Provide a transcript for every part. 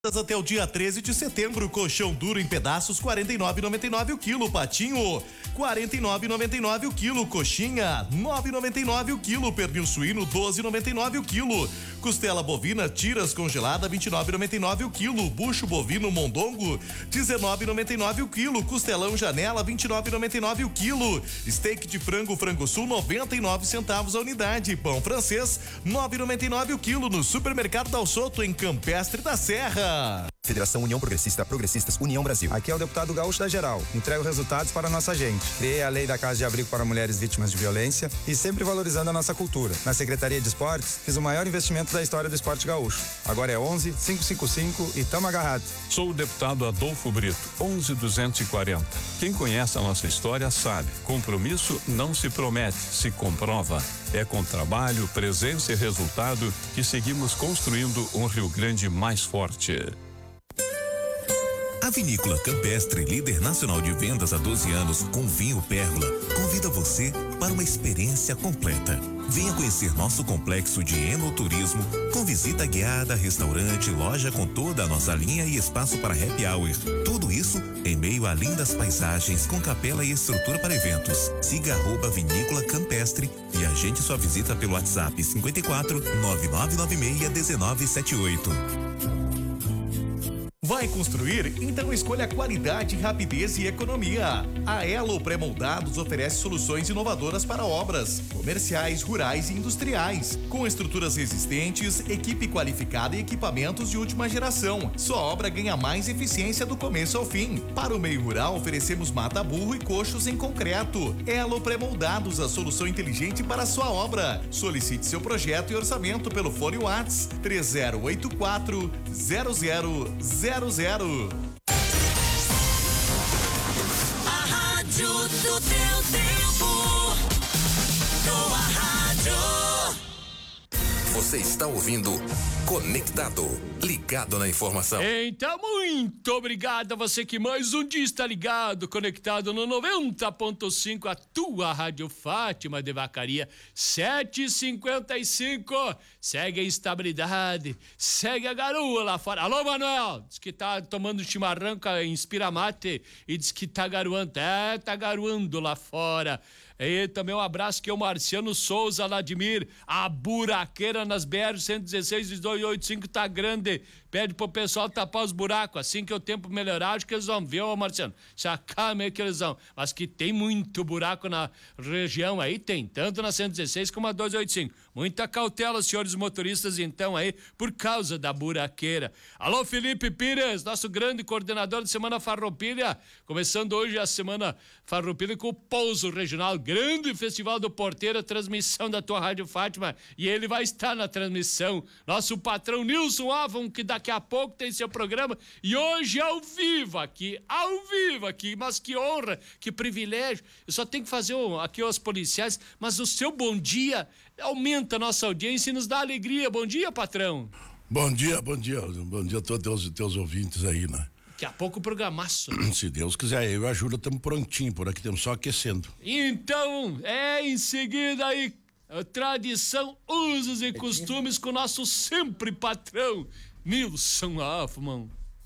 Até o dia 13 de setembro, colchão duro em pedaços, R$ 49,99 o quilo, patinho, R$ 49,99 o quilo, coxinha, R$ 9,99 o quilo, pernil suíno, R$ 12,99 o quilo, costela bovina, tiras congelada, R$ 29,99 o quilo, bucho bovino mondongo, R$ 19,99 o quilo, costelão janela, R$ 29,99 o quilo, steak de frango sul, 99 centavos a unidade, pão francês, R$ 9,99 o quilo, no supermercado Dal Soto, em Campestre da Serra. Federação União Progressista, Progressistas União Brasil. Aqui é o deputado Gaúcho da Geral. Entrego resultados para a nossa gente. Criei a lei da Casa de Abrigo para mulheres vítimas de violência e sempre valorizando a nossa cultura. Na Secretaria de Esportes, fiz o maior investimento da história do esporte gaúcho. Agora é 11-555 e tamo agarrado. Sou o deputado Adolfo Brito, 11-240. Quem conhece a nossa história sabe, compromisso não se promete, se comprova. É com trabalho, presença e resultado que seguimos construindo um Rio Grande mais forte. A Vinícola Campestre, líder nacional de vendas há 12 anos com vinho Pérgola, convida você para uma experiência completa. Venha conhecer nosso complexo de enoturismo com visita guiada, restaurante, loja com toda a nossa linha e espaço para happy hour. Tudo isso em meio a lindas paisagens com capela e estrutura para eventos. Siga @Vinícola Campestre e agende sua visita pelo WhatsApp 54 9996 1978. Vai construir? Então escolha qualidade, rapidez e economia. A Elo Pré-Moldados oferece soluções inovadoras para obras comerciais, rurais e industriais, com estruturas resistentes, equipe qualificada e equipamentos de última geração. Sua obra ganha mais eficiência do começo ao fim. Para o meio rural, oferecemos mata-burro e coxos em concreto. Elo Pré-Moldados, a solução inteligente para a sua obra. Solicite seu projeto e orçamento pelo fone WhatsApp 3084 0000. A rádio do teu tempo. Tua rádio. Você está ouvindo Conectado, ligado na informação. Então, muito obrigado a você que mais um dia está ligado, conectado no 90.5, a tua Rádio Fátima de Vacaria, 7h55. Segue a instabilidade, segue a garoa lá fora. Alô, Manuel, diz que tá tomando chimarrão, inspira mate e diz que tá garoando. Tá garoando lá fora. E também um abraço que é o Marciano Souza, Ladimir, a buraqueira nas BR 116 e 285 tá grande. Pede pro pessoal tapar os buracos. Assim que o tempo melhorar, acho que eles vão ver, ô Marciano. Se acalma aí que eles vão. Mas que tem muito buraco na região aí, tem. Tanto na 116 como a 285. Muita cautela, senhores motoristas, então, aí, por causa da buraqueira. Alô, Felipe Pires, nosso grande coordenador de Semana Farroupilha. Começando hoje a Semana Farroupilha com o Pouso Regional, grande festival do Porteiro, transmissão da tua Rádio Fátima. E ele vai estar na transmissão. Nosso patrão Nilson Avon, que daqui a pouco tem seu programa. E hoje ao vivo aqui, mas que honra, que privilégio. Eu só tenho que fazer aqui aos policiais, mas o seu bom dia aumenta a nossa audiência e nos dá alegria. Bom dia, patrão. Bom dia a todos os teus ouvintes aí, né? Daqui a pouco o programaço. Se Deus quiser, eu e a Júlia estamos prontinho, por aqui estamos só aquecendo. Então, em seguida aí, tradição, usos e costumes com o nosso sempre patrão, Nilson Hoffman.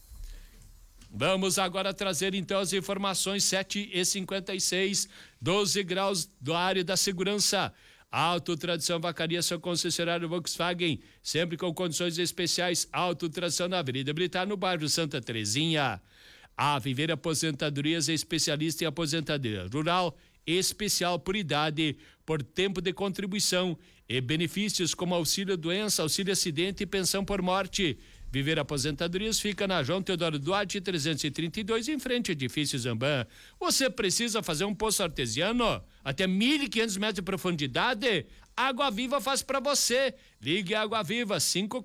Vamos agora trazer então as informações. 7h56, 12 graus do área da segurança. Auto Tradição Vacaria, seu concessionário Volkswagen, sempre com condições especiais. Auto Tradição na Avenida Militar, no bairro Santa Terezinha. A Viver Aposentadorias é especialista em aposentadoria rural, especial por idade, por tempo de contribuição e benefícios como auxílio doença, auxílio acidente e pensão por morte. Viver Aposentadorias fica na João Teodoro Duarte 332, em frente ao edifício Zambam. Você precisa fazer um poço artesiano até 1.500 metros de profundidade? Água Viva faz para você. Ligue Água Viva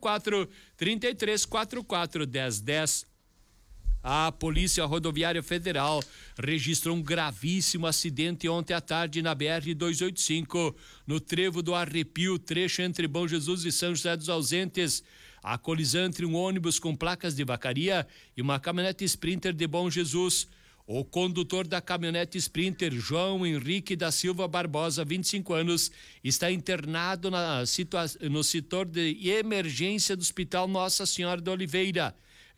54-3344-1010. A Polícia Rodoviária Federal registrou um gravíssimo acidente ontem à tarde na BR-285, no trevo do Arrepio, trecho entre Bom Jesus e São José dos Ausentes. A colisão entre um ônibus com placas de Vacaria e uma caminhonete Sprinter de Bom Jesus. O condutor da caminhonete Sprinter, João Henrique da Silva Barbosa, 25 anos, está internado no setor de emergência do Hospital Nossa Senhora de Oliveira.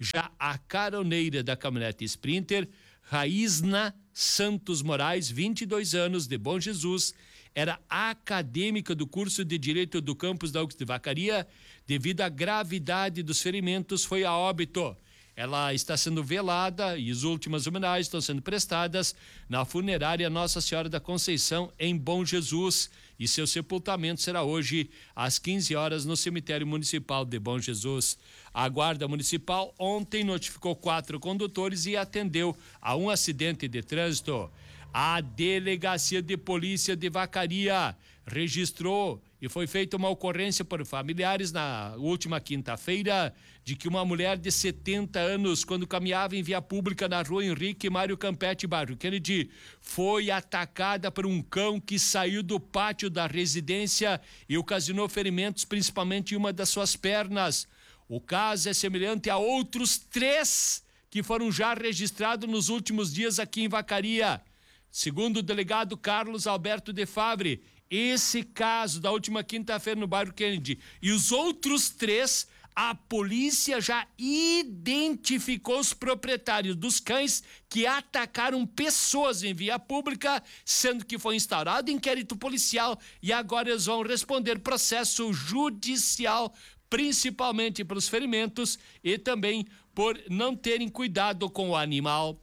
Já a caroneira da caminhonete Sprinter, Raísna Santos Moraes, 22 anos, de Bom Jesus, era acadêmica do curso de Direito do campus da UX de Vacaria. Devido à gravidade dos ferimentos, foi a óbito. Ela está sendo velada e as últimas homenagens estão sendo prestadas na funerária Nossa Senhora da Conceição, em Bom Jesus. E seu sepultamento será hoje às 15 horas no cemitério municipal de Bom Jesus. A Guarda Municipal ontem notificou 4 condutores e atendeu a um acidente de trânsito. A Delegacia de Polícia de Vacaria registrou e foi feita uma ocorrência por familiares na última quinta-feira de que uma mulher de 70 anos, quando caminhava em via pública na rua Henrique Mário Campete, bairro Kennedy, foi atacada por um cão que saiu do pátio da residência e ocasionou ferimentos, principalmente em uma das suas pernas. O caso é semelhante a outros 3 que foram já registrados nos últimos dias aqui em Vacaria. Segundo o delegado Carlos Alberto de Favre, esse caso da última quinta-feira no bairro Kennedy e os outros 3, a polícia já identificou os proprietários dos cães que atacaram pessoas em via pública, sendo que foi instaurado inquérito policial e agora eles vão responder processo judicial, principalmente pelos ferimentos e também por não terem cuidado com o animal.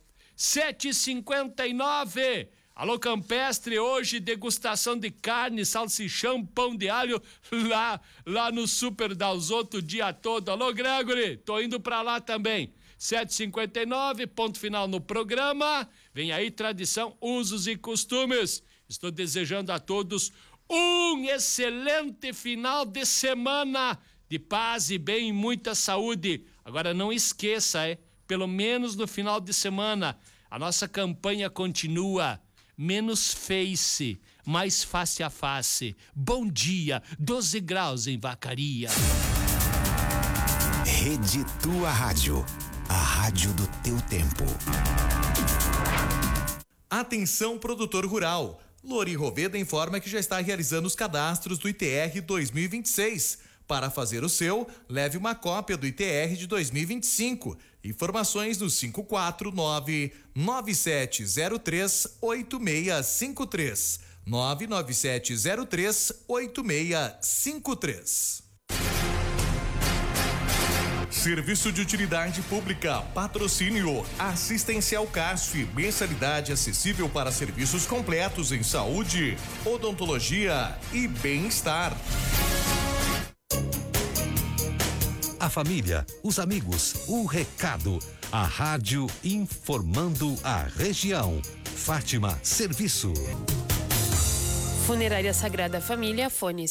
7h59. Alô Campestre, hoje degustação de carne, salsichão, pão de alho lá no Super Dalzotto o dia todo. Alô Gregory, tô indo pra lá também. 7h59, ponto final no programa. Vem aí tradição, usos e costumes. Estou desejando a todos um excelente final de semana de paz e bem e muita saúde. Agora não esqueça, pelo menos no final de semana, a nossa campanha continua. Menos face, mais face a face. Bom dia, 12 graus em Vacaria. Rede Tua Rádio, a rádio do teu tempo. Atenção, produtor rural. Lori Roveda informa que já está realizando os cadastros do ITR 2026. Para fazer o seu, leve uma cópia do ITR de 2025. Informações no 549-9703-8653. 99703-8653. Serviço de utilidade pública, patrocínio, Assistencial CASF, mensalidade acessível para serviços completos em saúde, odontologia e bem-estar. A família, os amigos, o recado. A rádio informando a região. Fátima Serviço. Funerária Sagrada Família, fone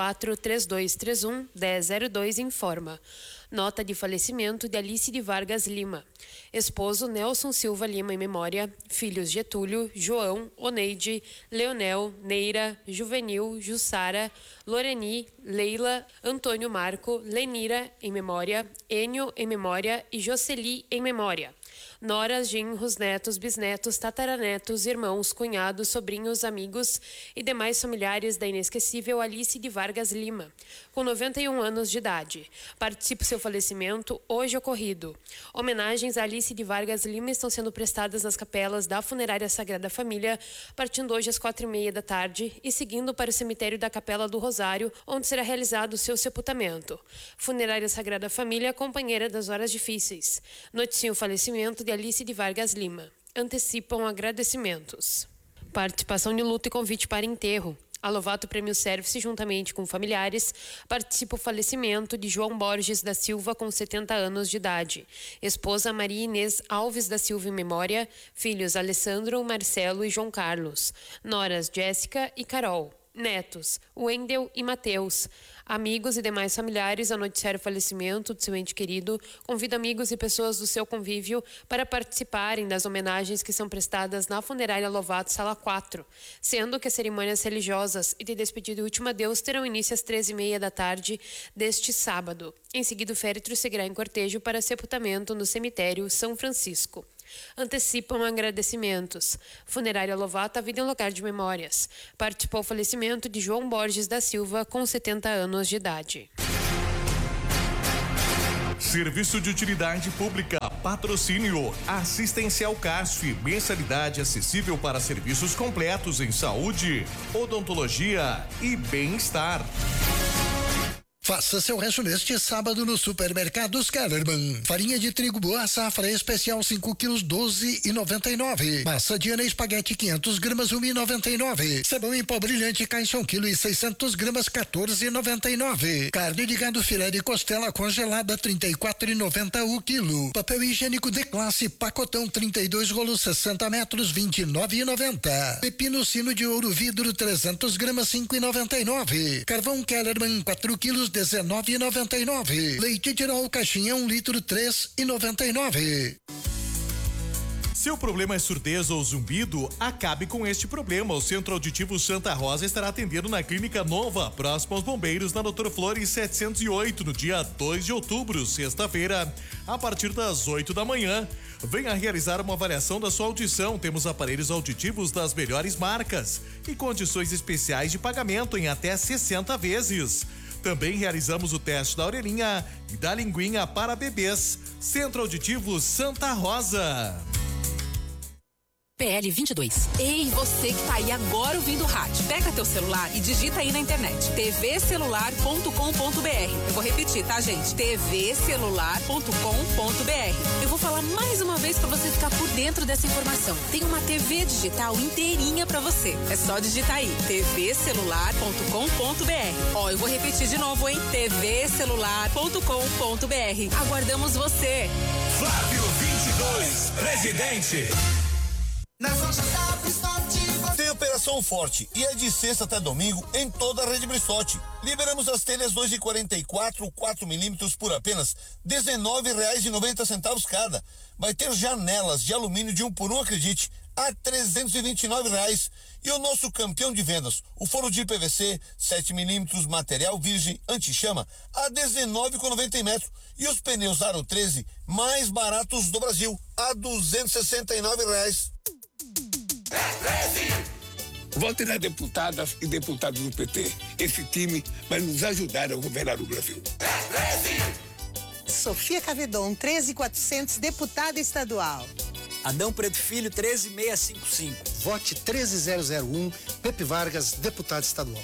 54-3231-1002 informa. Nota de falecimento de Alice de Vargas Lima. Esposo Nelson Silva Lima em memória. Filhos Getúlio, João, Oneide, Leonel, Neira, Juvenil, Jussara, Loreni, Leila, Antônio Marco, Lenira em memória, Enio em memória e Jocely em memória. Noras, genros, netos, bisnetos, tataranetos, irmãos, cunhados, sobrinhos, amigos e demais familiares da inesquecível Alice de Vargas Lima, com 91 anos de idade. Participe do seu falecimento hoje ocorrido. Homenagens a Alice de Vargas Lima estão sendo prestadas nas capelas da Funerária Sagrada Família, partindo hoje às 4h30 da tarde e seguindo para o cemitério da Capela do Rosário, onde será realizado o seu sepultamento. Funerária Sagrada Família, companheira das horas difíceis. Noticia o falecimento de Alice de Vargas Lima. Antecipam agradecimentos. Participação de luto e convite para enterro. A Lovato Prêmio Service, juntamente com familiares, participa o falecimento de João Borges da Silva, com 70 anos de idade. Esposa Maria Inês Alves da Silva em memória. Filhos Alessandro, Marcelo e João Carlos. Noras Jéssica e Carol. Netos, Wendel e Mateus. Amigos e demais familiares a noticiar o falecimento de seu ente querido. Convida amigos e pessoas do seu convívio para participarem das homenagens que são prestadas na Funerária Lovato, Sala 4, sendo que as cerimônias religiosas e de despedida e último adeus terão início às 13h30 da tarde deste sábado. Em seguida, o féretro seguirá em cortejo para sepultamento no cemitério São Francisco. Antecipam agradecimentos. Funerária Lovato, a vida em lugar de memórias. Participou o falecimento de João Borges da Silva, com 70 anos de idade. Serviço de utilidade pública, patrocínio, Assistencial CASF, mensalidade acessível para serviços completos em saúde, odontologia e bem-estar. Faça seu rancho neste sábado no Supermercados Kellerman. Farinha de trigo boa safra especial 5 quilos 12,99. Massa Diana espaguete 500 gramas 1,99. Sabão em pó brilhante caixa 1 quilo e 600 gramas 14,99. Carne de gado filé de costela congelada 34,90 o quilo. Papel higiênico de classe pacotão 32 rolos 60 metros 29,90. Pepino sino de ouro vidro 300 gramas 5,99. Carvão Kellerman 4 quilos 19,99. Leite Tirol caixinha 1 litro 3,99. Seu problema é surdez ou zumbido? Acabe com este problema. O Centro Auditivo Santa Rosa estará atendendo na Clínica Nova, próximo aos Bombeiros, na Doutor Flores 708, no dia 2 de outubro, sexta-feira, a partir das 8 da manhã. Venha realizar uma avaliação da sua audição. Temos aparelhos auditivos das melhores marcas e condições especiais de pagamento em até 60 vezes. Também realizamos o teste da orelhinha e da linguinha para bebês. Centro Auditivo Santa Rosa. PL 22. Ei, você que tá aí agora ouvindo o rádio. Pega teu celular e digita aí na internet. tvcelular.com.br. Eu vou repetir, tá, gente? tvcelular.com.br. Eu vou falar mais uma vez pra você ficar por dentro dessa informação. Tem uma TV digital inteirinha pra você. É só digitar aí. tvcelular.com.br. Ó, eu vou repetir de novo, hein? tvcelular.com.br. Aguardamos você. Flávio 22, presidente. Nas lojas da Bristote. Tem Operação Forte e é de sexta até domingo em toda a rede Bristote. Liberamos as telhas 2,44, 4 milímetros por apenas R$19,90 cada. Vai ter janelas de alumínio de 1 por 1, acredite, a R$329. E o nosso campeão de vendas, o forno de PVC 7 milímetros, material virgem anti-chama, a R$19,90 metro. E os pneus Aro 13 mais baratos do Brasil, a R$269. Vote nas deputadas e deputados do PT. Esse time vai nos ajudar a governar o Brasil. Sofia Cavedon, 13.400, deputada estadual. Adão Preto Filho, 13.655. Vote 13001, Pepe Vargas, deputado estadual.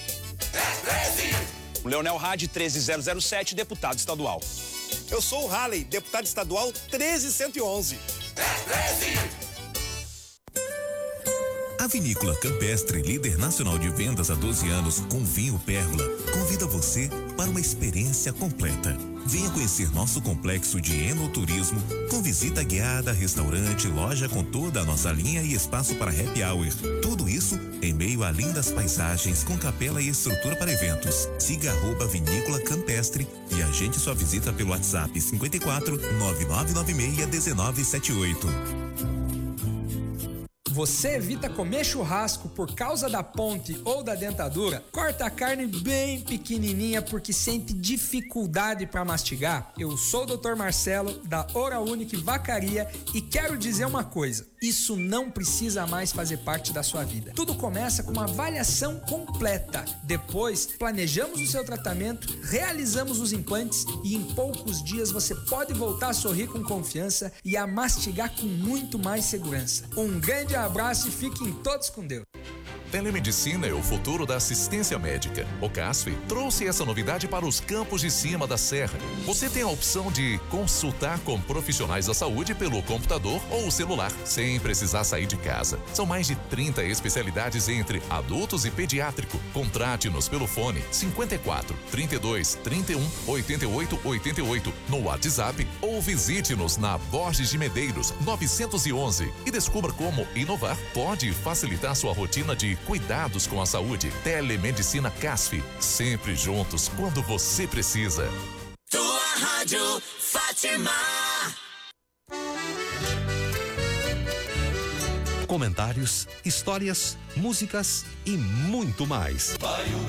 O Leonel Hadi, 13007, deputado estadual. Eu sou o Halley, deputado estadual 13111. A Vinícola Campestre, líder nacional de vendas há 12 anos com vinho Pérgola, convida você para uma experiência completa. Venha conhecer nosso complexo de enoturismo, com visita guiada, restaurante, loja com toda a nossa linha e espaço para happy hour. Tudo isso em meio a lindas paisagens com capela e estrutura para eventos. Siga @Vinícola Campestre e agende sua visita pelo WhatsApp 54 9996 1978. Você evita comer churrasco por causa da ponte ou da dentadura? Corta a carne bem pequenininha porque sente dificuldade para mastigar? Eu sou o Dr. Marcelo da Oral Unique Vacaria e quero dizer uma coisa: isso não precisa mais fazer parte da sua vida. Tudo começa com uma avaliação completa. Depois, planejamos o seu tratamento, realizamos os implantes e em poucos dias você pode voltar a sorrir com confiança e a mastigar com muito mais segurança. Um grande abraço e fiquem todos com Deus. Telemedicina é o futuro da assistência médica. O CASF trouxe essa novidade para os campos de cima da serra. Você tem a opção de consultar com profissionais da saúde pelo computador ou celular, sem precisar sair de casa. São mais de 30 especialidades entre adultos e pediátrico. Contrate-nos pelo fone 54 32 31 88 88 no WhatsApp ou visite-nos na Borges de Medeiros 911 e descubra como inovar pode facilitar sua rotina de cuidados com a saúde. Telemedicina CASF, sempre juntos quando você precisa. Tua Rádio Fátima. Comentários, histórias, músicas e muito mais.